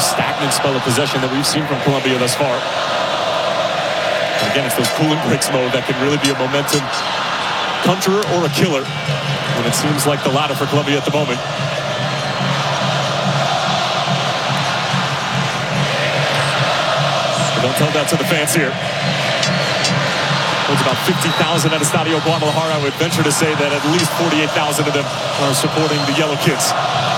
stagnant spell of possession that we've seen from Colombia thus far. And again, it's those cooling breaks mode that can really be a momentum conjurer or a killer. And it seems like the latter for Colombia at the moment. But don't tell that to the fans here. There's about 50,000 at Estadio Guadalajara. I would venture to say that at least 48,000 of them are supporting the Yellow Kids.